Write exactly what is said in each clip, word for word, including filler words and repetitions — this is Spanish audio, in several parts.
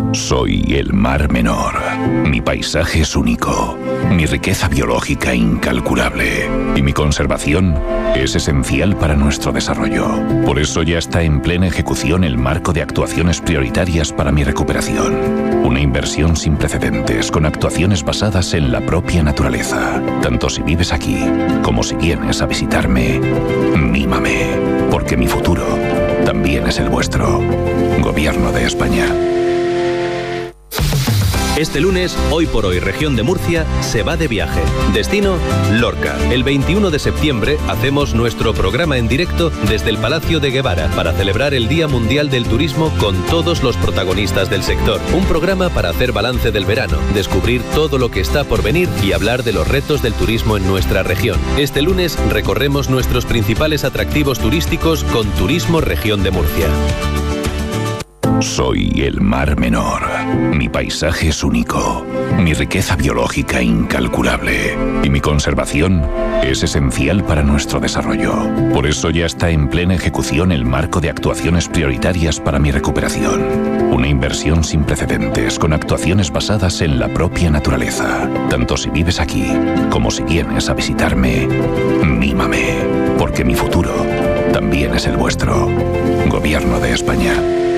Soy el Mar Menor. Mi paisaje es único, mi riqueza biológica incalculable y mi conservación es esencial para nuestro desarrollo. Por eso ya está en plena ejecución el marco de actuaciones prioritarias para mi recuperación. Una inversión sin precedentes con actuaciones basadas en la propia naturaleza. Tanto si vives aquí como si vienes a visitarme, mímame, porque mi futuro también es el vuestro. Gobierno de España. Este lunes, Hoy por Hoy Región de Murcia se va de viaje. Destino, Lorca. El veintiuno de septiembre hacemos nuestro programa en directo desde el Palacio de Guevara para celebrar el Día Mundial del Turismo con todos los protagonistas del sector. Un programa para hacer balance del verano, descubrir todo lo que está por venir y hablar de los retos del turismo en nuestra región. Este lunes recorremos nuestros principales atractivos turísticos con Turismo Región de Murcia. Soy el Mar Menor. Mi paisaje es único, mi riqueza biológica incalculable y mi conservación es esencial para nuestro desarrollo. Por eso ya está en plena ejecución el marco de actuaciones prioritarias para mi recuperación. Una inversión sin precedentes con actuaciones basadas en la propia naturaleza. Tanto si vives aquí como si vienes a visitarme, mímame, porque mi futuro también es el vuestro. Gobierno de España.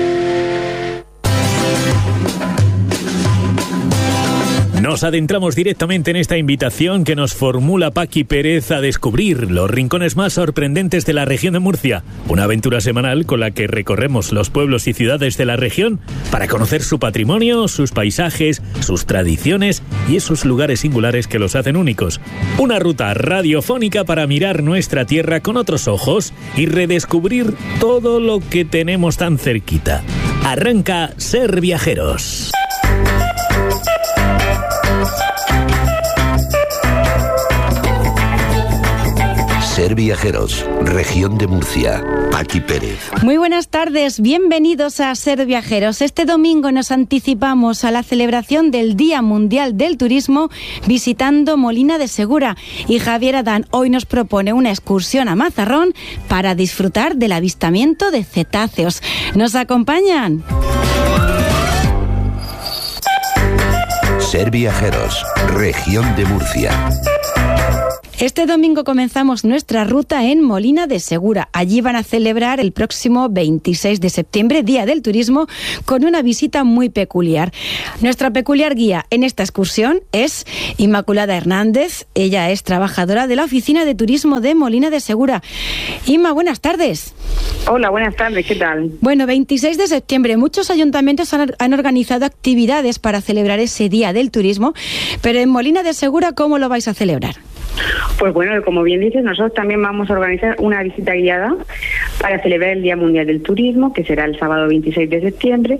Nos adentramos directamente en esta invitación que nos formula Paqui Pérez a descubrir los rincones más sorprendentes de la región de Murcia. Una aventura semanal con la que recorremos los pueblos y ciudades de la región para conocer su patrimonio, sus paisajes, sus tradiciones y esos lugares singulares que los hacen únicos. Una ruta radiofónica para mirar nuestra tierra con otros ojos y redescubrir todo lo que tenemos tan cerquita. Arranca Ser Viajeros. Ser Viajeros, Región de Murcia. Paqui Pérez. Muy buenas tardes, bienvenidos a Ser Viajeros. Este domingo nos anticipamos a la celebración del Día Mundial del Turismo visitando Molina de Segura. Y Javier Adán hoy nos propone una excursión a Mazarrón para disfrutar del avistamiento de cetáceos. ¿Nos acompañan? Ser Viajeros, Región de Murcia. Este domingo comenzamos nuestra ruta en Molina de Segura. Allí van a celebrar el próximo veintiséis de septiembre, Día del Turismo, con una visita muy peculiar. Nuestra peculiar guía en esta excursión es Inmaculada Hernández. Ella es trabajadora de la Oficina de Turismo de Molina de Segura. Inma, buenas tardes. Hola, buenas tardes, ¿qué tal? Bueno, veintiséis de septiembre, muchos ayuntamientos han, han organizado actividades para celebrar ese Día del Turismo, pero en Molina de Segura, ¿cómo lo vais a celebrar? Pues bueno, como bien dices, nosotros también vamos a organizar una visita guiada para celebrar el Día Mundial del Turismo, que será el sábado veintiséis de septiembre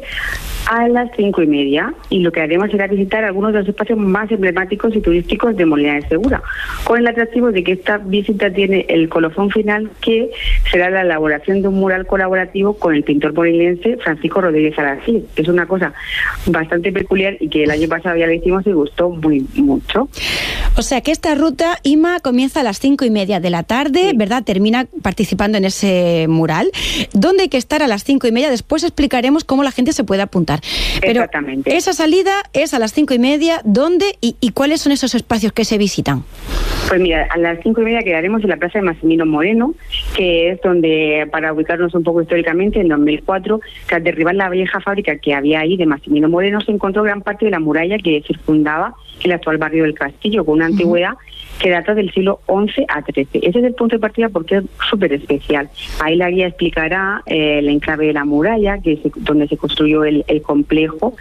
a las cinco y media. Y lo que haremos será visitar algunos de los espacios más emblemáticos y turísticos de Molina de Segura, con el atractivo de que esta visita tiene el colofón final, que será la elaboración de un mural colaborativo con el pintor molinense Francisco Rodríguez Aracil. Es una cosa bastante peculiar y que el año pasado ya le hicimos y gustó muy mucho. O sea que esta ruta, Inma, comienza a las cinco y media de la tarde, sí, ¿verdad? Termina participando en ese mural. ¿Dónde hay que estar a las cinco y media? Después explicaremos cómo la gente se puede apuntar. Pero exactamente. Esa salida es a las cinco y media. ¿Dónde y, y cuáles son esos espacios que se visitan? Pues mira, a las cinco y media quedaremos en la Plaza de Maximino Moreno, que es donde, para ubicarnos un poco históricamente, en dos mil cuatro, tras derribar la vieja fábrica que había ahí de Maximino Moreno, se encontró gran parte de la muralla que circundaba el actual barrio del Castillo, con una uh-huh. antigüedad que data del siglo once a trece. Ese es el punto de partida porque es súper especial. Ahí la guía explicará eh, el enclave de la muralla, que es donde se construyó el, el complejo,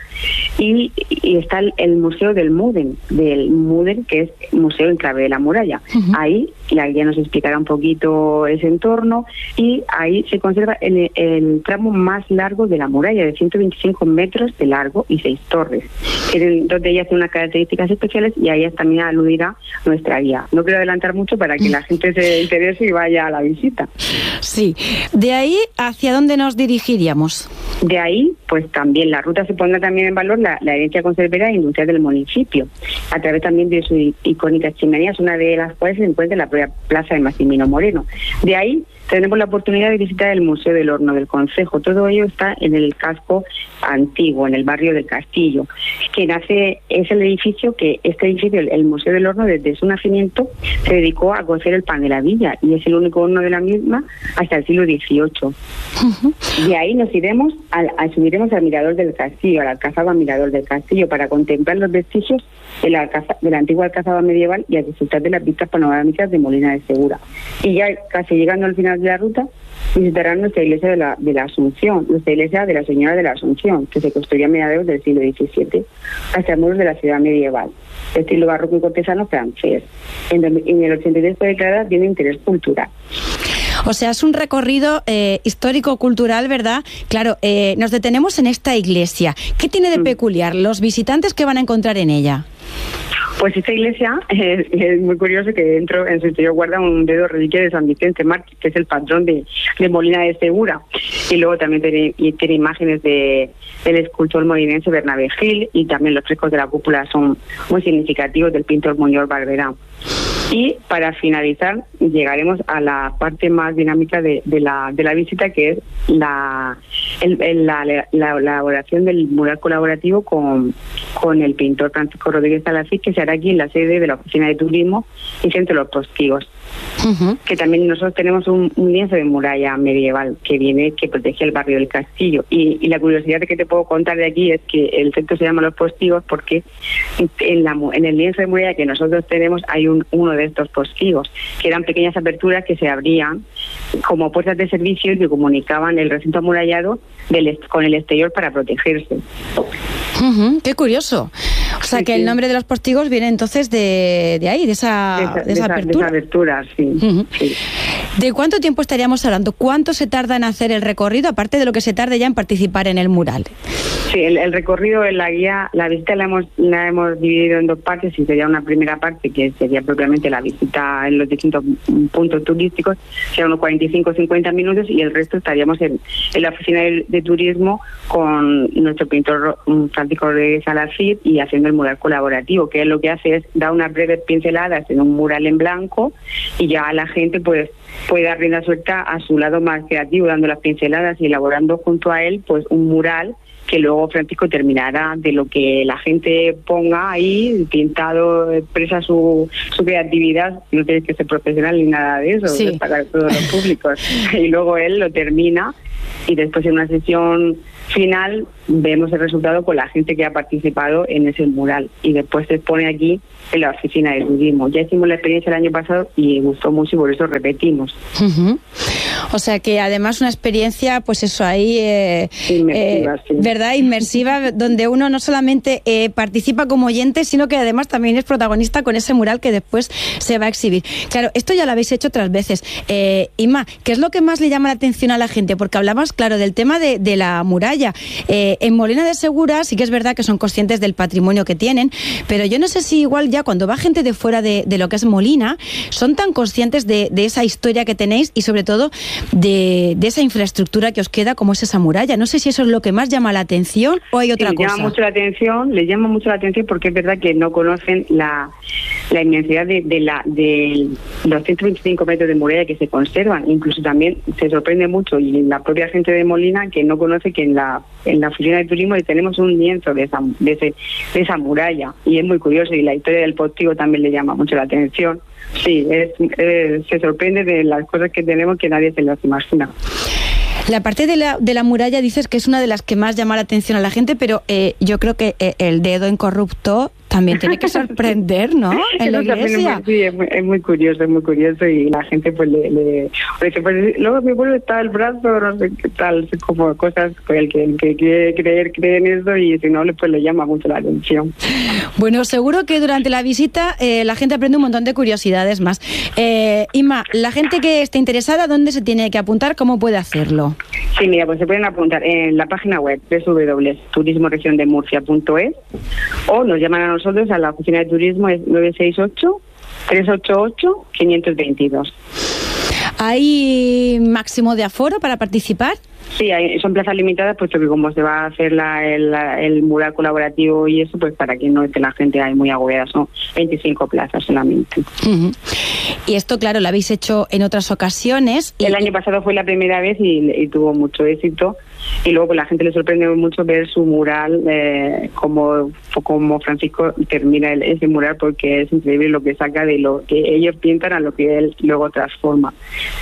y, y está el, el Museo del Muden, del Muden, que es Museo Enclave de la Muralla. Uh-huh. Ahí la guía nos explicará un poquito ese entorno, y ahí se conserva el, el tramo más largo de la muralla, de ciento veinticinco metros de largo y seis torres, donde ella hace unas características especiales, y a ellas también aludirá nuestra guía. No quiero adelantar mucho para que la gente se interese y vaya a la visita. Sí. De ahí, ¿hacia dónde nos dirigiríamos? De ahí, pues también la ruta se pondrá también en valor la, la herencia conservera e industrial del municipio, a través también de sus icónicas chimeneas, una de las cuales se encuentra en la propia plaza de Maximino Moreno. De ahí tenemos la oportunidad de visitar el Museo del Horno del Concejo. Todo ello está en el casco antiguo, en el barrio del Castillo, que nace, es el edificio que, este edificio, el Museo del Horno, desde su nacimiento, se dedicó a cocer el pan de la villa, y es el único horno de la misma hasta el siglo dieciocho. Uh-huh. De ahí nos iremos, al, al, subiremos al Mirador del Castillo, al Alcazaba Mirador del Castillo, para contemplar los vestigios de la, alcaza, de la antigua alcazaba medieval y a disfrutar de las vistas panorámicas de Molina de Segura. Y ya casi llegando al final de la ruta, visitarán nuestra iglesia de la, de la Asunción, nuestra iglesia de la Señora de la Asunción, que se construyó a mediados del siglo diecisiete, hacia muros de la ciudad medieval, de estilo barroco y cortesano francés. En, en el ochenta y tres fue declarada bien de interés cultural. O sea, es un recorrido eh, histórico-cultural, ¿verdad? Claro, eh, nos detenemos en esta iglesia. ¿Qué tiene de peculiar los visitantes que van a encontrar en ella? Pues esta iglesia es, es muy curioso que dentro, en su interior, guarda un dedo reliquia de San Vicente Mártir, que es el patrón de, de Molina de Segura. Y luego también tiene, y tiene imágenes de, del escultor molinense Bernabé Gil, y también los frescos de la cúpula son muy significativos del pintor Muñoz Barberá. Y para finalizar llegaremos a la parte más dinámica de, de, la, de la visita, que es la, el, el, la, la, la elaboración del mural colaborativo con, con el pintor Francisco Rodríguez Salafí, que se hará aquí en la sede de la Oficina de Turismo y Centro de los Postigos. Uh-huh. Que también nosotros tenemos un, un lienzo de muralla medieval que viene, que protege el barrio del Castillo. Y, y la curiosidad que te puedo contar de aquí es que el centro se llama Los Postigos porque en, la, en el lienzo de muralla que nosotros tenemos hay un, uno de estos postigos, que eran pequeñas aperturas que se abrían como puertas de servicio y que comunicaban el recinto amurallado del, con el exterior para protegerse. Uh-huh, qué curioso. O sea, sí, que sí. El nombre de los postigos viene entonces de, de ahí, de esa, de esa, de esa, de esa apertura. De esa apertura, sí, uh-huh. sí. ¿De cuánto tiempo estaríamos hablando? ¿Cuánto se tarda en hacer el recorrido, aparte de lo que se tarde ya en participar en el mural? Sí, el, el recorrido en la guía, la visita la hemos, la hemos dividido en dos partes, y sería una primera parte, que sería propiamente la visita en los distintos puntos turísticos, sería unos cuarenta y cinco a cincuenta minutos, y el resto estaríamos en, en la oficina de, de turismo con nuestro pintor Francisco Rodríguez Salafí y haciendo el mural colaborativo, que lo que hace es dar unas breves pinceladas en un mural en blanco, y ya la gente pues puede dar rienda suelta a su lado más creativo, dando las pinceladas y elaborando junto a él pues un mural que luego Francisco terminará de lo que la gente ponga ahí, pintado, expresa su, su creatividad, no tienes que ser profesional ni nada de eso, sí. Es para todos los públicos. Y luego él lo termina, y después en una sesión final vemos el resultado con la gente que ha participado en ese mural, y después se expone aquí en la oficina de turismo. Ya hicimos la experiencia el año pasado y gustó mucho, y por eso repetimos. Uh-huh. O sea que además una experiencia, pues eso ahí, eh, inmersiva, eh, sí. ¿verdad? Inmersiva, donde uno no solamente eh, participa como oyente, sino que además también es protagonista con ese mural que después se va a exhibir. Claro, esto ya lo habéis hecho otras veces. Eh, Inma, ¿qué es lo que más le llama la atención a la gente? Porque hablamos, claro, del tema de, de la muralla. Eh, en Molina de Segura sí que es verdad que son conscientes del patrimonio que tienen, pero yo no sé si igual ya cuando va gente de fuera de, de lo que es Molina, son tan conscientes de, de esa historia que tenéis y sobre todo de, de esa infraestructura que os queda como es esa muralla. No sé si eso es lo que más llama la atención o hay otra sí, cosa. Llama mucho la atención, les llama mucho la atención porque es verdad que no conocen la, la inmensidad de, de, la, de los ciento veinticinco metros de muralla que se conservan. Incluso también se sorprende mucho, y la propia gente de Molina, que no conoce que en la en la oficina de turismo tenemos un lienzo de esa, de, ese, de esa muralla, y es muy curioso, y la historia del postigo también le llama mucho la atención. Sí, es, es, se sorprende de las cosas que tenemos que nadie se las imagina. La parte de la, de la muralla dices que es una de las que más llama la atención a la gente, pero eh, yo creo que eh, el dedo incorrupto también tiene que sorprender, ¿no? En la iglesia. Es muy, sí, es muy, es muy curioso, es muy curioso, y la gente pues le, le dice, pues luego mi pueblo está el brazo, no sé qué tal, como cosas que el que, el que quiere creer, cree en eso, y si no, pues le llama mucho la atención. Bueno, seguro que durante la visita eh, la gente aprende un montón de curiosidades más. Eh, Inma, la gente que esté interesada, ¿dónde se tiene que apuntar? ¿Cómo puede hacerlo? Sí, mira, pues se pueden apuntar en la página web doble u doble u doble u punto turismo región de murcia punto es, o nos llaman a nosotros a la oficina de turismo, es nueve seis ocho, tres ocho ocho, cinco dos dos. ¿Hay máximo de aforo para participar? Sí, hay, son plazas limitadas, puesto que como se va a hacer la, el, el mural colaborativo y eso, pues para que no esté la gente ahí muy agobiada, son veinticinco plazas solamente. Uh-huh. Y esto, claro, lo habéis hecho en otras ocasiones. Y... El año pasado fue la primera vez y, y tuvo mucho éxito. Y luego pues la gente le sorprende mucho ver su mural, eh, como, como Francisco termina el, ese mural, porque es increíble lo que saca de lo que ellos pintan a lo que él luego transforma.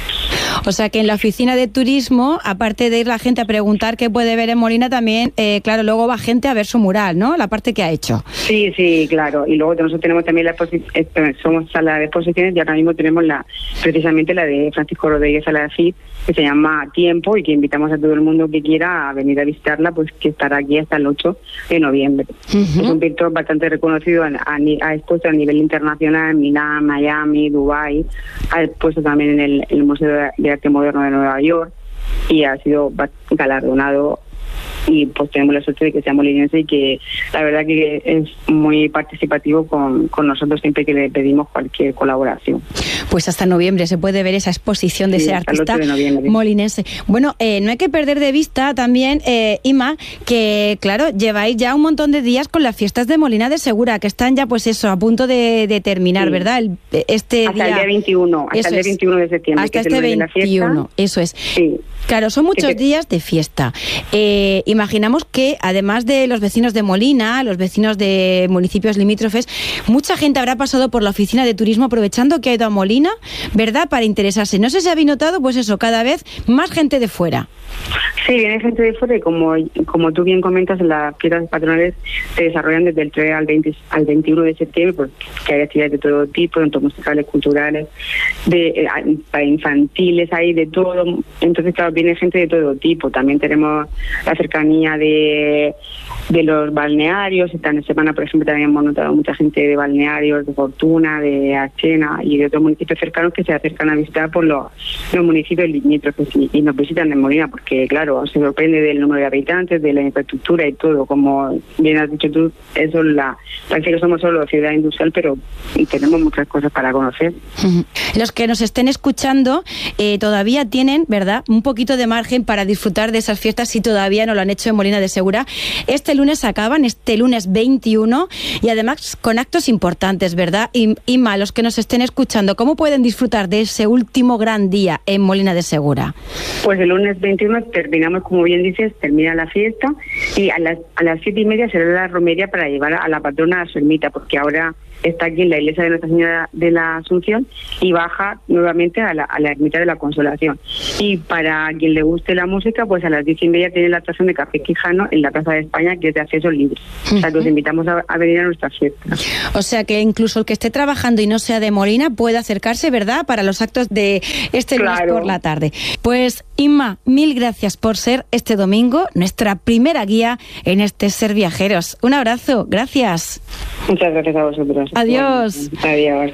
O sea que en la oficina de turismo, aparte de ir la gente a preguntar qué puede ver en Molina, también, eh, claro, luego va gente a ver su mural, ¿no? La parte que ha hecho. Sí, sí, claro. Y luego nosotros tenemos también la exposición, somos sala de exposiciones y ahora mismo tenemos la precisamente la de Francisco Rodríguez Alacid, que se llama Tiempo, y que invitamos a todo el mundo que quiera a venir a visitarla, pues que estará aquí hasta el ocho de noviembre. Uh-huh. Es un pintor bastante reconocido, ha expuesto a nivel internacional en Milán, Miami, Dubái, ha expuesto también en el, el Museo de, de Arte Moderno de Nueva York y ha sido galardonado. Y pues tenemos la suerte de que sea molinense y que la verdad que es muy participativo con, con nosotros siempre que le pedimos cualquier colaboración. Pues hasta noviembre se puede ver esa exposición de sí, ese artista molinense. Bueno, eh, no hay que perder de vista también, eh, Ima, que claro, lleváis ya un montón de días con las fiestas de Molina de Segura, que están ya pues eso, a punto de, de terminar, sí. ¿verdad? El, este hasta día, el día veintiuno, hasta eso el día veintiuno de septiembre. Hasta que este veintiuno, eso es. Sí. Claro, son muchos sí, que... días de fiesta. Eh, imaginamos que además de los vecinos de Molina, los vecinos de municipios limítrofes, mucha gente habrá pasado por la oficina de turismo aprovechando que ha ido a Molina, ¿verdad?, para interesarse. No sé si habéis notado, pues eso, cada vez más gente de fuera. Sí, viene gente de fuera y como, como tú bien comentas, las fiestas patronales se desarrollan desde el tres al, veinte, al veintiuno de septiembre, pues, que hay actividades de todo tipo, tanto musicales, culturales, de, eh, para infantiles, hay de todo. Entonces, claro, viene gente de todo tipo. También tenemos la cercanía de, de los balnearios. Esta semana, por ejemplo, también hemos notado mucha gente de balnearios, de Fortuna, de Achena y de otros municipios cercanos que se acercan a visitar por los, los municipios limítrofes y, y nos visitan en Molina, porque claro, se sorprende del número de habitantes, de la infraestructura y todo. Como bien has dicho tú, eso es la, parece que somos solo ciudad industrial, pero tenemos muchas cosas para conocer. Los que nos estén escuchando eh, todavía tienen, ¿verdad?, un poquito de margen para disfrutar de esas fiestas si todavía no lo han hecho en Molina de Segura. Este lunes acaban, este lunes veintiuno, y además con actos importantes, ¿verdad? Y, Inma, los que nos estén escuchando, ¿cómo pueden disfrutar de ese último gran día en Molina de Segura? Pues el lunes veintiuno terminamos, como bien dices, termina la fiesta y a las a las siete y media será la romería para llevar a la patrona a su ermita, porque ahora está aquí en la iglesia de Nuestra Señora de la Asunción y baja nuevamente a la, a la ermita de la Consolación. Y para quien le guste la música, pues a las diez y media tiene la actuación de Café Quijano en la Plaza de España, que es de acceso libre. Uh-huh. O sea, que os invitamos a, a venir a nuestra fiesta. O sea, que incluso el que esté trabajando y no sea de Molina puede acercarse, ¿verdad?, para los actos de este lunes claro. por la tarde. Pues, Inma, mil gracias por ser este domingo nuestra primera guía en este Ser Viajeros. Un abrazo, gracias. Muchas gracias a vosotros. Adiós. Adiós.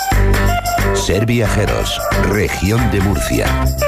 Ser Viajeros, región de Murcia.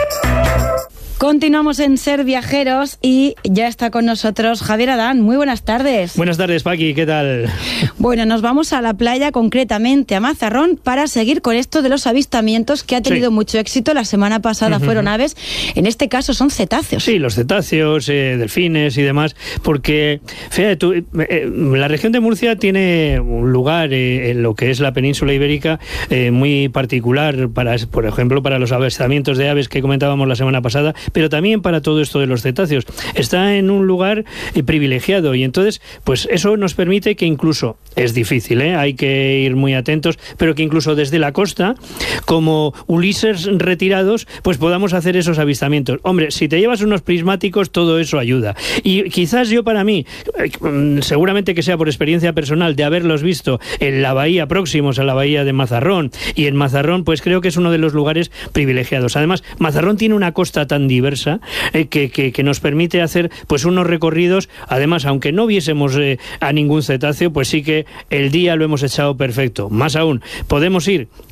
Continuamos en Ser Viajeros y ya está con nosotros Javier Adán. Muy buenas tardes. Buenas tardes, Paqui, ¿qué tal? Bueno, nos vamos a la playa, concretamente a Mazarrón, para seguir con esto de los avistamientos que ha tenido sí. mucho éxito. La semana pasada uh-huh. fueron aves, en este caso son cetáceos. Sí, los cetáceos, eh, delfines y demás, porque fíjate tú, eh, la región de Murcia tiene un lugar eh, en lo que es la península ibérica eh, muy particular, para, por ejemplo, para los avistamientos de aves que comentábamos la semana pasada, pero también para todo esto de los cetáceos. Está en un lugar eh, privilegiado y entonces, pues eso nos permite que incluso, es difícil, ¿eh? hay que ir muy atentos, pero que incluso desde la costa, como Ulises retirados, pues podamos hacer esos avistamientos. Hombre, si te llevas unos prismáticos, todo eso ayuda. Y quizás yo para mí, eh, seguramente que sea por experiencia personal, de haberlos visto en la bahía, próximos a la bahía de Mazarrón, y en Mazarrón, pues creo que es uno de los lugares privilegiados. Además, Mazarrón tiene una costa tan diversa eh, que, que, que nos permite hacer pues unos recorridos, además, aunque no viésemos eh, a ningún cetáceo, pues sí que el día lo hemos echado perfecto. Más aún, podemos ir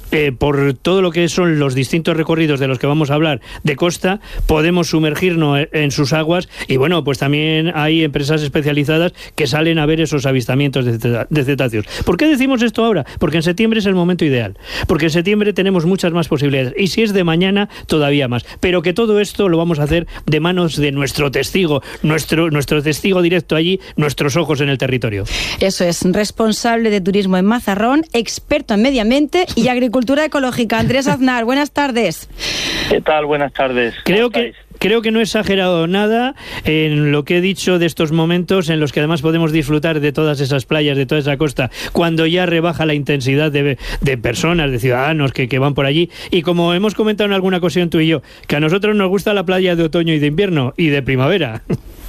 eh, por todo lo que son los distintos recorridos de los que vamos a hablar de costa, podemos sumergirnos en sus aguas y bueno, pues también hay empresas especializadas que salen a ver esos avistamientos de cetáceos. ¿Por qué decimos esto ahora? Porque en septiembre es el momento ideal, porque en septiembre tenemos muchas más posibilidades y si es de mañana todavía más, pero que todo esto lo vamos a hacer de manos de nuestro testigo, nuestro, nuestro testigo directo allí, nuestros ojos en el territorio. Eso es, responsable de turismo en Mazarrón, experto en medio ambiente y agricultura ecológica. Andrés Aznar, buenas tardes. ¿Qué tal? Buenas tardes. Creo que Creo que no he exagerado nada en lo que he dicho de estos momentos en los que además podemos disfrutar de todas esas playas, de toda esa costa, cuando ya rebaja la intensidad de, de personas, de ciudadanos que, que van por allí. Y como hemos comentado en alguna ocasión tú y yo, que a nosotros nos gusta la playa de otoño y de invierno y de primavera.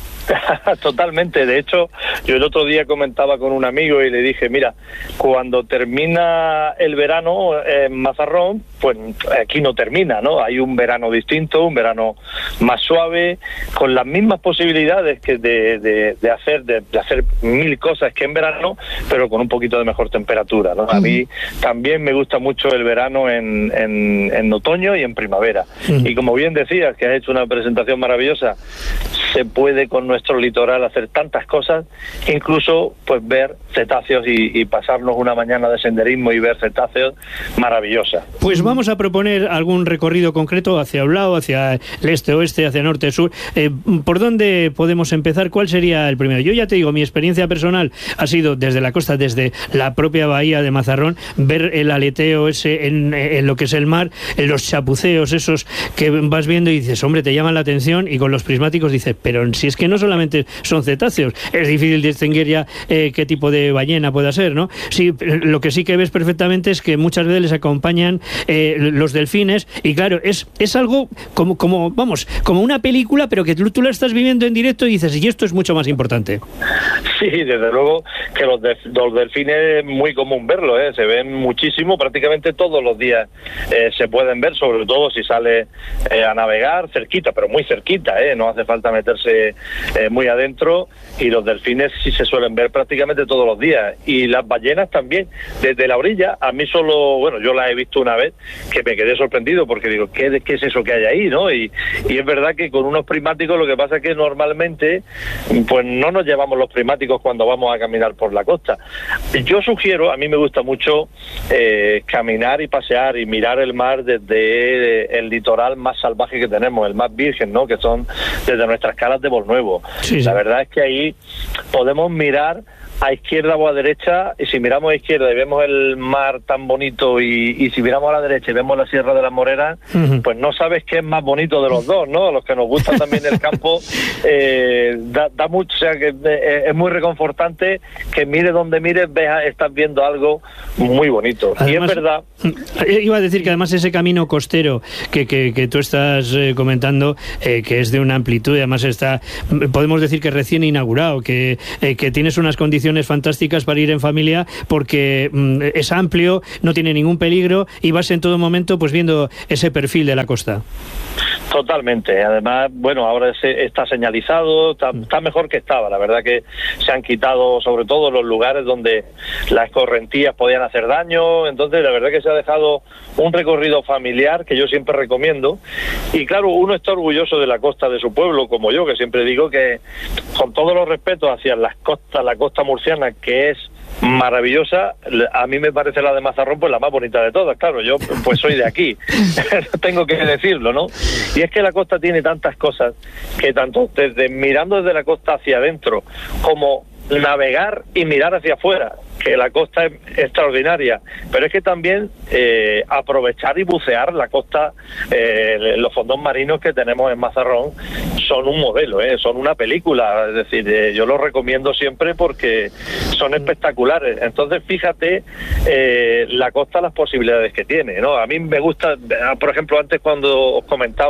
Totalmente. De hecho, yo el otro día comentaba con un amigo y le dije, mira, cuando termina el verano en Mazarrón, pues aquí no termina, ¿no? Hay un verano distinto, un verano más suave, con las mismas posibilidades que de, de, de hacer de, de hacer mil cosas que en verano, pero con un poquito de mejor temperatura, ¿no? A mí también me gusta mucho el verano en, en, en otoño y en primavera. Y como bien decías, que has hecho una presentación maravillosa, se puede con nuestro litoral hacer tantas cosas, incluso pues ver cetáceos y, y pasarnos una mañana de senderismo y ver cetáceos maravillosa. Pues vamos a proponer algún recorrido concreto hacia un lado, hacia el este, oeste, hacia norte, sur. Eh, ¿Por dónde podemos empezar? ¿Cuál sería el primero? Yo ya te digo, mi experiencia personal ha sido desde la costa, desde la propia bahía de Mazarrón, ver el aleteo ese en, en lo que es el mar, en los chapuceos esos que vas viendo y dices, hombre, te llaman la atención, y con los prismáticos dices, pero si es que no solamente son cetáceos, es difícil distinguir ya eh, qué tipo de ballena pueda ser, ¿no? Sí, lo que sí que ves perfectamente es que muchas veces les acompañan eh, los delfines, y claro, es, es algo como, como, vamos, como una película, pero que tú, tú la estás viviendo en directo y dices, y esto es mucho más importante. Sí, desde luego que los, de, los delfines es muy común verlo, ¿eh? Se ven muchísimo, prácticamente todos los días eh, se pueden ver, sobre todo si sale eh, a navegar cerquita, pero muy cerquita, ¿eh? No hace falta meterse eh, muy adentro, y los delfines sí se suelen ver prácticamente todos los días, y las ballenas también, desde la orilla. A mí solo, bueno, yo la he visto una vez que me quedé sorprendido porque digo, ¿qué, qué es eso que hay ahí, no? Y, y es verdad que con unos prismáticos lo que pasa es que normalmente pues no nos llevamos los prismáticos cuando vamos a caminar por la costa. Yo sugiero, a mí me gusta mucho eh, caminar y pasear y mirar el mar desde el litoral más salvaje que tenemos, el más virgen, ¿no? Que son desde nuestras calas de Bolnuevo. Sí, sí. La verdad es que ahí podemos mirar a izquierda o a derecha, y si miramos a izquierda y vemos el mar tan bonito, y, y si miramos a la derecha y vemos la Sierra de las Moreras, uh-huh. pues no sabes qué es más bonito de los dos, ¿no? A los que nos gusta también el campo, eh, da, da mucho, o sea que eh, es muy reconfortante que mire donde mires, ves, estás viendo algo muy bonito. Además, y es verdad. Iba a decir que además ese camino costero que, que, que tú estás eh, comentando, eh, que es de una amplitud, y además está, podemos decir que recién inaugurado, que, eh, que tienes unas condiciones fantásticas para ir en familia, porque mm, es amplio, no tiene ningún peligro, y vas en todo momento pues viendo ese perfil de la costa. Totalmente. Además, bueno, ahora se, está señalizado, está, está mejor que estaba. La verdad que se han quitado sobre todo los lugares donde las correntías podían hacer daño. Entonces, la verdad que se ha dejado un recorrido familiar que yo siempre recomiendo. Y claro, uno está orgulloso de la costa de su pueblo, como yo, que siempre digo que, con todos los respetos hacia las costas, la costa murciana, que es maravillosa, a mí me parece la de Mazarrón pues la más bonita de todas. Claro, yo pues soy de aquí, tengo que decirlo, ¿no? Y es que la costa tiene tantas cosas que tanto desde mirando desde la costa hacia adentro, como navegar y mirar hacia afuera, que la costa es extraordinaria, pero es que también eh, aprovechar y bucear la costa, eh, los fondos marinos que tenemos en Mazarrón son un modelo, eh, son una película, es decir, eh, yo lo recomiendo siempre porque son espectaculares. Entonces fíjate eh, la costa, las posibilidades que tiene, ¿no? A mí me gusta, por ejemplo, antes cuando os comentaba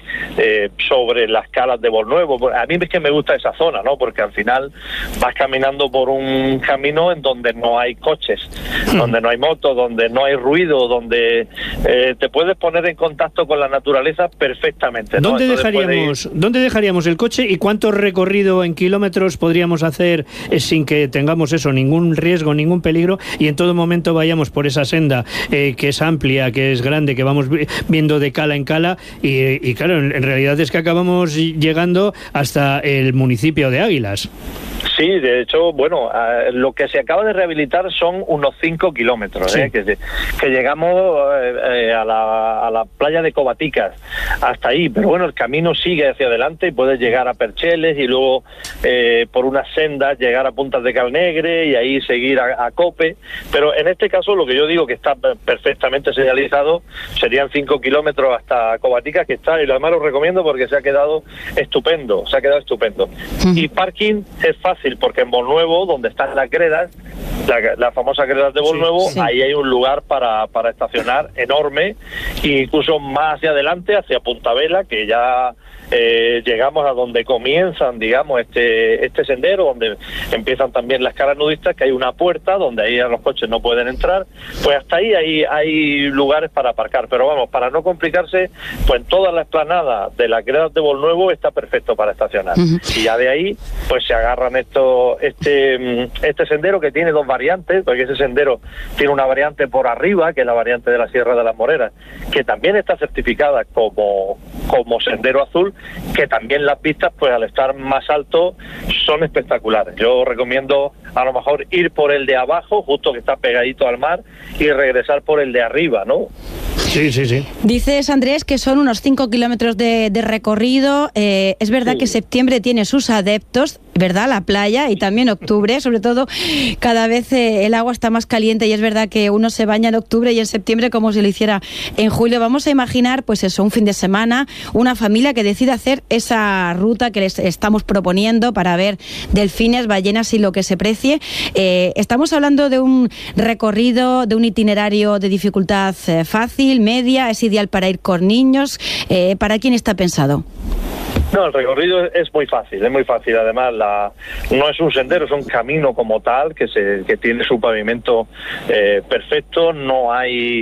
eh, sobre las calas de Bolnuevo. A mí es que me gusta esa zona, ¿no? Porque al final vas caminando por un camino en donde no hay coches, donde no hay motos, donde no hay ruido, donde eh, te puedes poner en contacto con la naturaleza perfectamente, ¿no? ¿Dónde Entonces dejaríamos, ir... ¿Dónde dejaríamos el coche y cuánto recorrido en kilómetros podríamos hacer eh, sin que tengamos eso, ningún riesgo, ningún peligro, y en todo momento vayamos por esa senda eh, que es amplia, que es grande, que vamos viendo de cala en cala, y, y claro, en, en realidad es que acabamos llegando hasta el municipio de Águilas? Sí, de hecho, bueno, eh, lo que se acaba de rehabilitar son unos cinco kilómetros, sí. eh, que, que llegamos eh, a, la, a la playa de Covaticas, hasta ahí, pero bueno, el camino sigue hacia adelante y puedes llegar a Percheles y luego eh, por unas sendas llegar a Puntas de Calnegre y ahí seguir a, a Cope, pero en este caso lo que yo digo que está perfectamente señalizado serían cinco kilómetros hasta Covaticas, que está, y lo demás lo recomiendo porque se ha quedado estupendo, se ha quedado estupendo. Uh-huh. Y parking es fácil, porque en Bolnuevo, donde están las gredas, la, la famosa gredas de Bolnuevo, sí, sí. ahí hay un lugar para, para estacionar enorme, e incluso más hacia adelante, hacia Punta Vela, que ya eh, llegamos a donde comienzan, digamos, este este sendero, donde empiezan también las caras nudistas, que hay una puerta donde ahí los coches no pueden entrar, pues hasta ahí hay, hay lugares para aparcar, pero vamos, para no complicarse, pues toda la explanada de las gredas de Bolnuevo está perfecto para estacionar, uh-huh. y ya de ahí, pues se agarran esto, este, este sendero que tiene dos variantes, porque ese sendero tiene una variante por arriba, que es la variante de la Sierra de las Moreras, que también está certificada como, como sendero azul, que también las vistas, pues al estar más alto, son espectaculares. Yo recomiendo a lo mejor ir por el de abajo, justo que está pegadito al mar, y regresar por el de arriba, ¿no? Sí, sí, sí. Dices, Andrés, que son unos cinco kilómetros de, de recorrido. Eh, es verdad sí. que septiembre tiene sus adeptos, ¿verdad? La playa, y también octubre, sobre todo cada vez eh, el agua está más caliente, y es verdad que uno se baña en octubre y en septiembre como si lo hiciera en julio. Vamos a imaginar, pues eso, un fin de semana, una familia que decide hacer esa ruta que les estamos proponiendo para ver delfines, ballenas y lo que se precie. Eh, estamos hablando de un recorrido, de un itinerario de dificultad eh, fácil, media, es ideal para ir con niños. Eh, ¿Para quién está pensado? No, el recorrido es muy fácil, es muy fácil. Además, la, no es un sendero, es un camino como tal, que se que tiene su pavimento eh, perfecto, no hay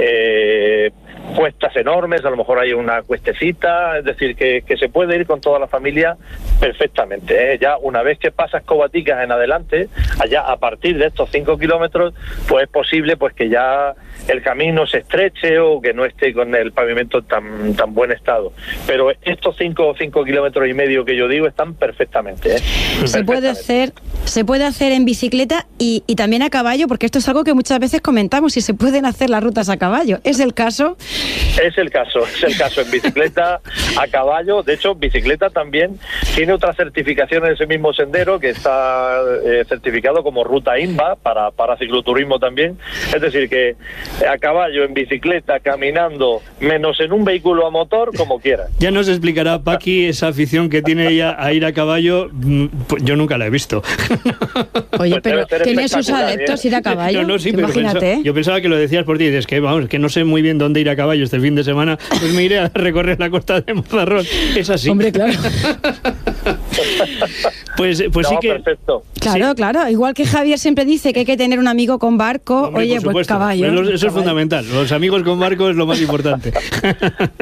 eh, cuestas enormes, a lo mejor hay una cuestecita, es decir, que, que se puede ir con toda la familia perfectamente, ¿eh? Ya una vez que pasas Covaticas en adelante, allá a partir de estos cinco kilómetros, pues es posible pues que ya el camino se estreche o que no esté con el pavimento tan tan buen estado. Pero estos cinco, cinco kilómetros y medio que yo digo están perfectamente, ¿eh? Se puede hacer, se puede hacer en bicicleta y, y también a caballo, porque esto es algo que muchas veces comentamos, si se pueden hacer las rutas a caballo. ¿Es el caso? Es el caso, es el caso en bicicleta, a caballo. De hecho, bicicleta también tiene otra certificación en ese mismo sendero, que está eh, certificado como ruta I N V A para, para cicloturismo también. Es decir, que a caballo, en bicicleta, caminando, menos en un vehículo a motor, como quiera. Ya nos explicará Paqui esa afición que tiene ella a ir a caballo. Yo nunca la he visto. Oye, pero tiene sus adeptos, ¿eh? Ir a caballo. No, no, sí, pero imagínate. Pensaba, yo pensaba que lo decías por ti. Dices que, vamos, que no sé muy bien dónde ir a caballo este fin de semana, pues me iré a recorrer la costa de Mazarrón. Es así. Hombre, claro. Pues, pues no, sí que... perfecto. Claro, sí. claro. Igual que Javier siempre dice que hay que tener un amigo con barco, Hombre, oye, pues caballo. Eso caballo. es fundamental. Los amigos con barco es lo más importante.